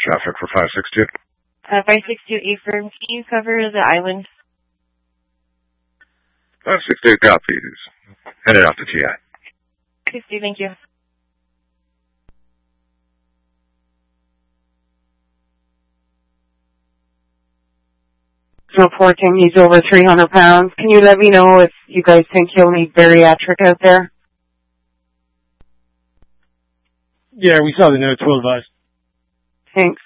Traffic for 562. 562 Affirm, can you cover the island? 562 copies. Headed out to TI. 60, thank you. Reporting he's over 300 pounds. Can you let me know if you guys think he'll need bariatric out there? Yeah, we saw the notes. Well advised. Thanks.